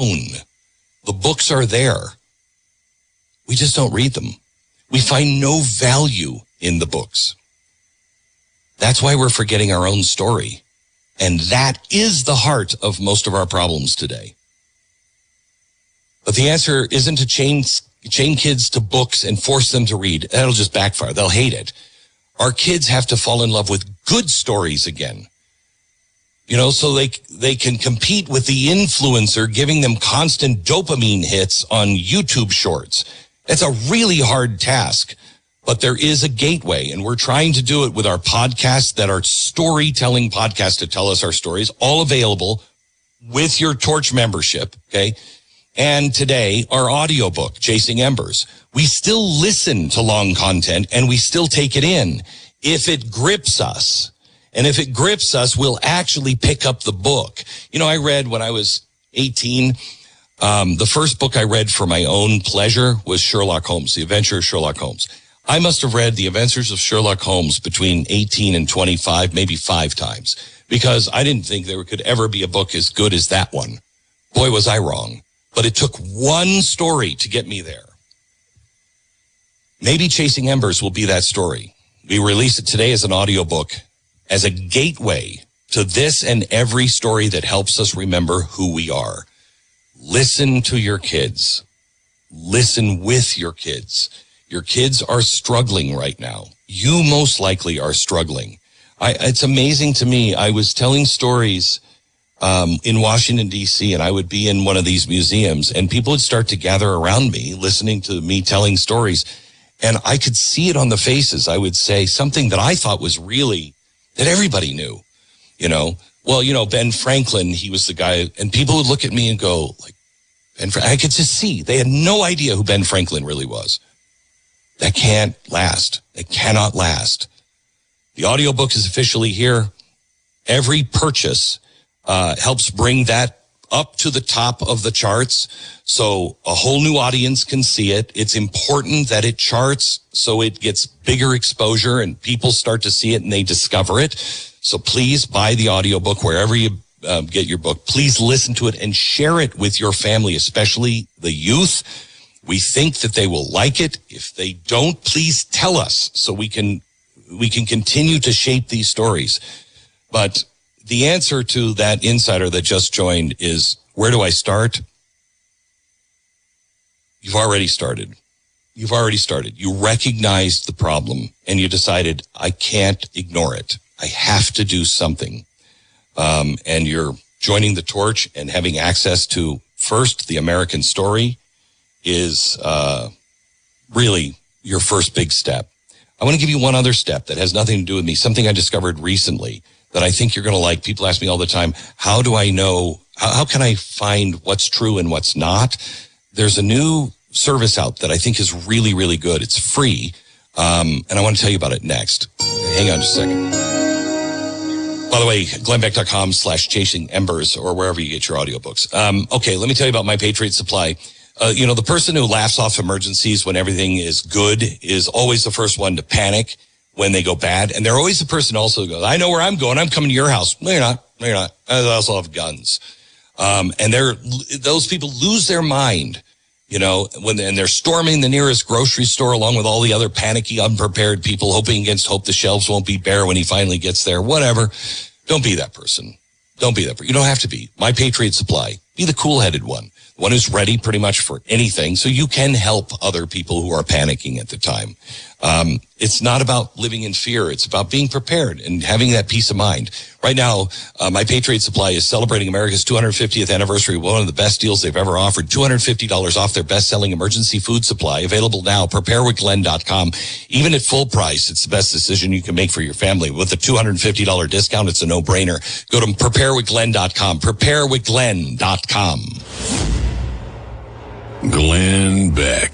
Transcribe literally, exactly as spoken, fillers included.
The books are there. We just don't read them. We find no value in the books. That's why we're forgetting our own story. And that is the heart of most of our problems today. But the answer isn't to chain, chain kids to books and force them to read. That'll just backfire. They'll hate it. Our kids have to fall in love with good stories again. You know, so they they can compete with the influencer giving them constant dopamine hits on YouTube shorts. It's a really hard task, but there is a gateway, and we're trying to do it with our podcasts that are storytelling podcasts to tell us our stories, all available with your Torch membership, okay? And today, our audiobook, Chasing Embers. We still listen to long content, and we still take it in if it grips us. And if it grips us, we'll actually pick up the book. You know, I read when I was eighteen, um, the first book I read for my own pleasure was Sherlock Holmes, The Adventure of Sherlock Holmes. I must have read The Adventures of Sherlock Holmes between eighteen and twenty-five, maybe five times, because I didn't think there could ever be a book as good as that one. Boy, was I wrong. But it took one story to get me there. Maybe Chasing Embers will be that story. We release it today as an audiobook, as a gateway to this and every story that helps us remember who we are. Listen to your kids. Listen with your kids. Your kids are struggling right now. You most likely are struggling. I, it's amazing to me. I was telling stories um, in Washington, D C, and I would be in one of these museums, and people would start to gather around me, listening to me telling stories, and I could see it on the faces. I would say something that I thought was really, that everybody knew, you know. Well, you know, Ben Franklin, he was the guy, and people would look at me and go, like, Ben Fra- I could just see, they had no idea who Ben Franklin really was. That can't last. It cannot last. The audiobook is officially here. Every purchase uh, helps bring that up to the top of the charts so a whole new audience can see it. It's important that it charts so it gets bigger exposure and people start to see it and they discover it. So please buy the audiobook wherever you uh, get your book. Please listen to it and share it with your family, especially the youth. We think that they will like it. If they don't, please tell us so we can we can continue to shape these stories. But the answer to that insider that just joined is, where do I start? You've already started. You've already started. You recognized the problem and you decided, I can't ignore it. I have to do something. Um, and you're joining the Torch and having access to, first, the American story is uh, really your first big step. I want to give you one other step that has nothing to do with me, something I discovered recently that I think you're going to like. People ask me all the time, how do I know, how, how can I find what's true and what's not? There's a new service out that I think is really, really good. It's free, um, and I want to tell you about it next. Hang on just a second. By the way, glennbeck.com slash chasing embers or wherever you get your audiobooks. Um, okay, let me tell you about My Patriot Supply. Uh, you know, the person who laughs off emergencies when everything is good is always the first one to panic when they go bad. And they're always the person also who goes, I know where I'm going. I'm coming to your house. No, you're not. No, you're not. I also have guns. Um, and they're, those people lose their mind, you know, when, and they're storming the nearest grocery store along with all the other panicky, unprepared people, hoping against hope the shelves won't be bare when he finally gets there. Whatever. Don't be that person. Don't be that person. You don't have to be. My Patriot Supply. Be the cool-headed one. One who's ready pretty much for anything, so you can help other people who are panicking at the time. Um, it's not about living in fear. It's about being prepared and having that peace of mind. Right now, uh, My Patriot Supply is celebrating America's two hundred fiftieth anniversary, one of the best deals they've ever offered. two hundred fifty dollars off their best-selling emergency food supply. Available now, prepare with glenn dot com. Even at full price, it's the best decision you can make for your family. With a two hundred fifty dollars discount, it's a no-brainer. Go to prepare with glenn dot com. prepare with glenn dot com. Glenn Beck.